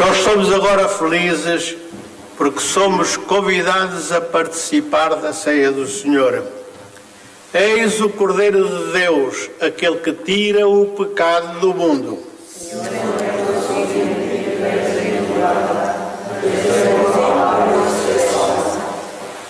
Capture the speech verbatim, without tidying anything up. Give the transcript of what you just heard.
Nós somos agora felizes porque somos convidados a participar da ceia do Senhor. Eis o Cordeiro de Deus, aquele que tira o pecado do mundo. Senhor,